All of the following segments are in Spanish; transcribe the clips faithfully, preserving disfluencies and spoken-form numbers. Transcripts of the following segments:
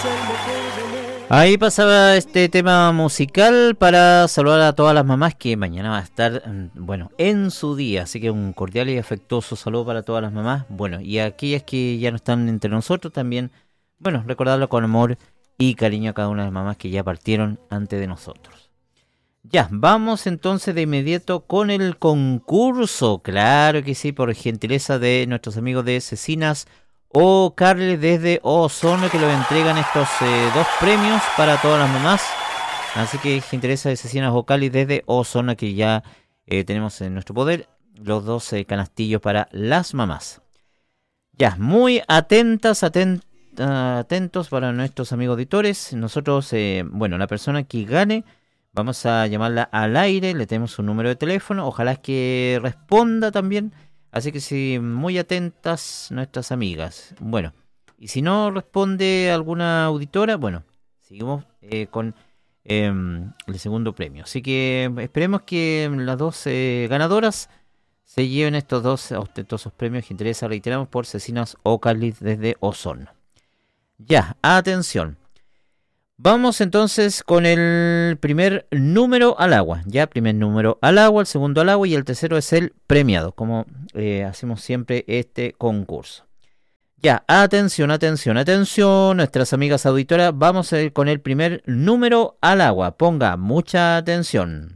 Ahí pasaba este tema musical para saludar a todas las mamás que mañana va a estar, bueno, en su día. Así que un cordial y afectuoso saludo para todas las mamás. Bueno, y aquellas que ya no están entre nosotros también, bueno, recordarlo con amor y cariño a cada una de las mamás que ya partieron antes de nosotros. Ya, vamos entonces de inmediato con el concurso. Claro que sí, por gentileza de nuestros amigos de Cecinas o Carles desde Osorno, que lo entregan estos eh, dos premios para todas las mamás. Así que gentileza de Cecinas o Carles desde Osorno, que ya eh, tenemos en nuestro poder los dos eh, canastillos para las mamás. Ya, muy atentas, atent, uh, atentos para nuestros amigos auditores. Nosotros, eh, bueno, la persona que gane, vamos a llamarla al aire, le tenemos un número de teléfono, ojalá que responda también. Así que sí, muy atentas nuestras amigas. Bueno, y si no responde alguna auditora, bueno, seguimos eh, con eh, el segundo premio. Así que esperemos que las dos eh, ganadoras se lleven estos dos ostentosos premios que interesa, reiteramos, por Cecinas o Carles desde Osorno. Ya, atención. Vamos entonces con el primer número al agua. Ya, primer número al agua, el segundo al agua y el tercero es el premiado, como eh, hacemos siempre este concurso. Ya, atención, atención, atención, nuestras amigas auditoras, vamos a ir con el primer número al agua. Ponga mucha atención.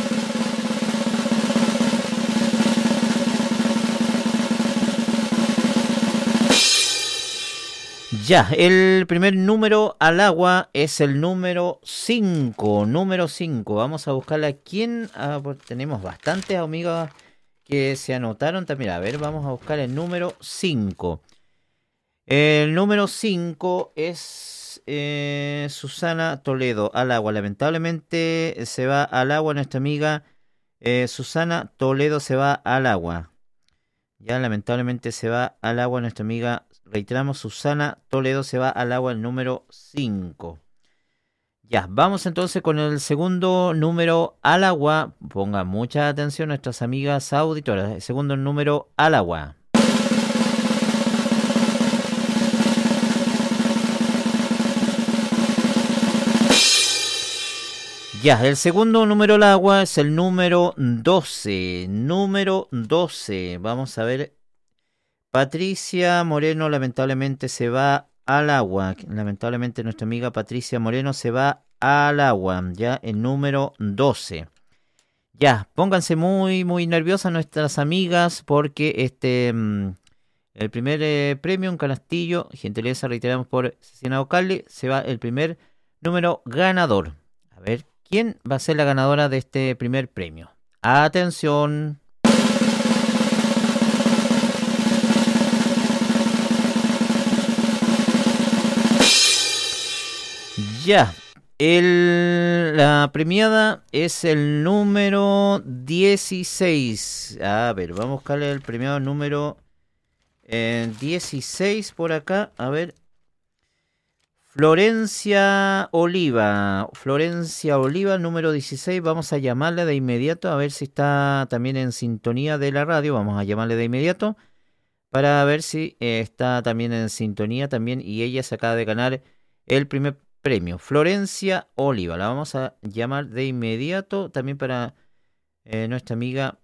Ya, el primer número al agua es el número cinco, número cinco. Vamos a buscarla. ¿Quién? Ah, pues tenemos bastantes amigas que se anotaron también. A ver, vamos a buscar el número cinco. El número cinco es eh, Susana Toledo, al agua. Lamentablemente se va al agua nuestra amiga eh, Susana Toledo, se va al agua. Ya, lamentablemente se va al agua nuestra amiga, reiteramos, Susana Toledo, se va al agua el número cinco. Ya, vamos entonces con el segundo número al agua. Pongan mucha atención nuestras amigas auditoras. El segundo número al agua. Ya, el segundo número al agua es el número doce. Número doce. Vamos a ver. Patricia Moreno lamentablemente se va al agua. Lamentablemente nuestra amiga Patricia Moreno se va al agua. Ya, el número doce. Ya, pónganse muy, muy nerviosas nuestras amigas porque este el primer eh, premio, un canastillo, gentileza, reiteramos, por Cecinas o Carles, se va el primer número ganador. A ver, ¿quién va a ser la ganadora de este primer premio? Atención. Ya, el, la premiada es el número dieciséis. A ver, vamos a buscarle el premiado número eh, dieciséis por acá. A ver. Florencia Oliva. Florencia Oliva, número dieciséis. Vamos a llamarle de inmediato a ver si está también en sintonía de la radio. Vamos a llamarle de inmediato para ver si eh, está también en sintonía también. Y ella se acaba de ganar el primer premio. Florencia Oliva. La vamos a llamar de inmediato también para eh, nuestra amiga.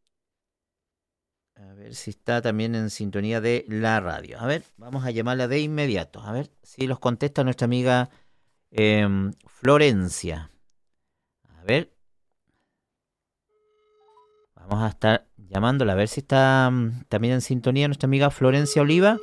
A ver si está también en sintonía de la radio. A ver, vamos a llamarla de inmediato. A ver si los contesta nuestra amiga eh, Florencia. A ver. Vamos a estar llamándola a ver si está um, también en sintonía nuestra amiga Florencia Oliva.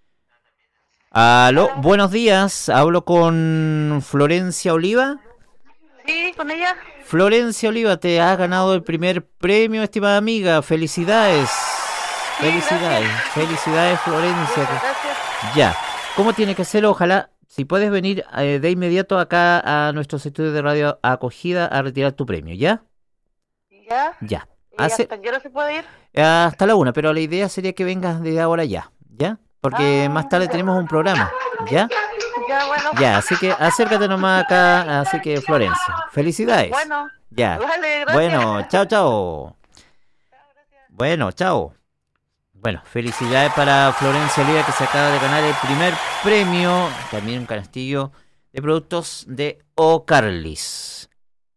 Aló, buenos días. Hablo con Florencia Oliva. Sí, con ella. Florencia Oliva, te has ganado el primer premio, estimada amiga. Felicidades. Sí, felicidades, gracias. Felicidades, Florencia. Gracias. Ya, ¿cómo tiene que hacerlo? Ojalá, si puedes venir eh, de inmediato acá a nuestros estudios de radio Acogida a retirar tu premio, ¿ya? ¿Ya? Ya. ¿Y Hace, hasta qué hora se puede ir? hasta la una, pero la idea sería que vengas desde ahora ya, ¿ya? Porque Ah, más tarde ya. tenemos un programa, ¿ya? Ya, bueno. Ya, así que acércate nomás acá, así que Florencia, felicidades. Bueno. Ya. Vale, gracias. Bueno, chao, chao. Bueno, chao. Bueno, felicidades para Florencia Oliva, que se acaba de ganar el primer premio, también un canastillo de productos de O'Carlis.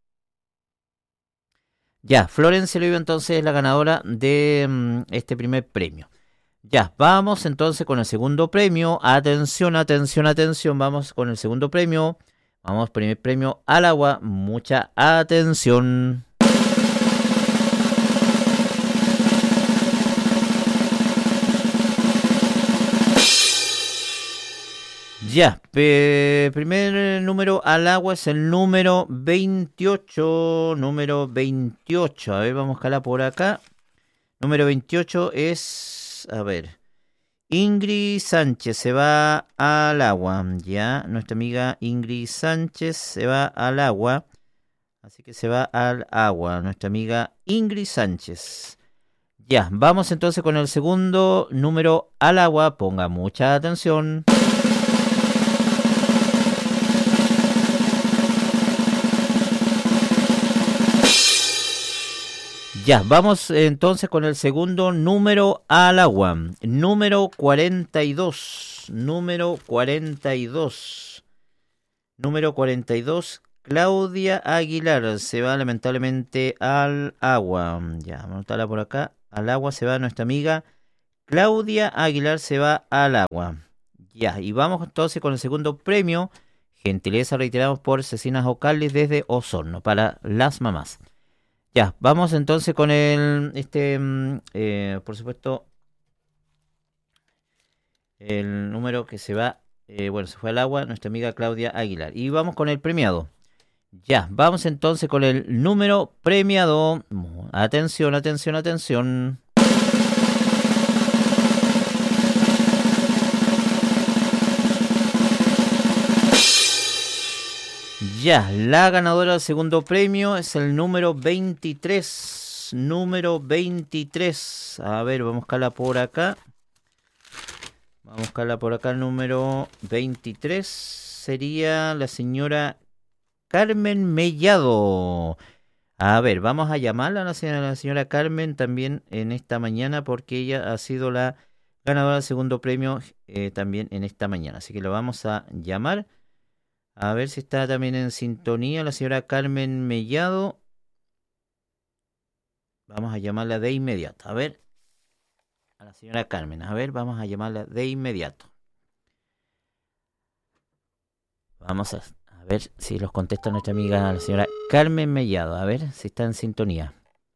Ya, Florencia Oliva entonces es la ganadora de um, este primer premio. Ya, vamos entonces con el segundo premio. Atención, atención, atención. Vamos con el segundo premio. Vamos, primer premio al agua. Mucha atención. Ya, pe- primer número al agua es el número veintiocho. Número veintiocho. A ver, vamos a escalar por acá. Número veintiocho es... A ver... Ingrid Sánchez se va al agua, ya, nuestra amiga Ingrid Sánchez se va al agua, así que se va al agua, nuestra amiga Ingrid Sánchez. Ya, vamos entonces con el segundo número al agua, ponga mucha atención. Ya, vamos entonces con el segundo número al agua. Número cuarenta y dos. Número cuarenta y dos. Número cuarenta y dos. Claudia Aguilar se va lamentablemente al agua. Ya, vamos a anotarla por acá. Al agua se va nuestra amiga Claudia Aguilar, se va al agua. Ya, y vamos entonces con el segundo premio. Gentileza reiteramos por Cecinas O'Carlis desde Osorno para las mamás. Ya, vamos entonces con el, este, eh, por supuesto, el número que se va, eh, bueno, se fue al agua, nuestra amiga Claudia Aguilar. Y vamos con el premiado. Ya, vamos entonces con el número premiado. Atención, atención, atención. Ya, la ganadora del segundo premio es el número veintitrés. Número veintitrés. A ver, vamos a buscarla por acá. Vamos a buscarla por acá. El número veintitrés sería la señora Carmen Mellado. A ver, vamos a llamarla a la señora, a la señora Carmen también en esta mañana, porque ella ha sido la ganadora del segundo premio eh, también en esta mañana. Así que lo vamos a llamar. A ver si está también en sintonía la señora Carmen Mellado. Vamos a llamarla de inmediato. A ver, a la señora Carmen. A ver, vamos a llamarla de inmediato. Vamos a, a ver si los contesta nuestra amiga la señora Carmen Mellado. A ver si está en sintonía.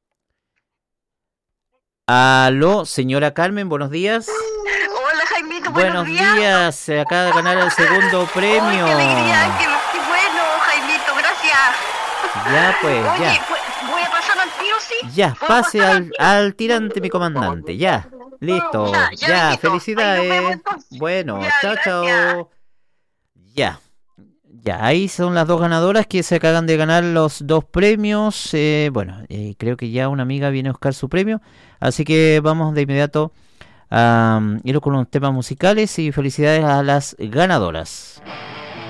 Aló, señora Carmen, buenos días. Hola, Jaimito, Buenos, buenos días. días, se acaba de ganar el segundo premio. ¡Ay, qué alegría! ¡Qué, qué bueno, Jaimito! Gracias. Ya, pues, Oye, ya. pues, voy a pasar al tiro, ¿sí? Ya, ¿Puedo pase pasar al, al tirante, mi comandante. Ya, listo. Ya, Ya, ya, mijito. felicidades. Ahí nos vemos entonces. Bueno, Ya, chao, gracias. chao. Ya. Ya, ahí son las dos ganadoras que se acaban de ganar los dos premios. Eh, bueno, eh, creo que ya una amiga viene a buscar su premio. Así que vamos de inmediato a um, ir con unos temas musicales y felicidades a las ganadoras.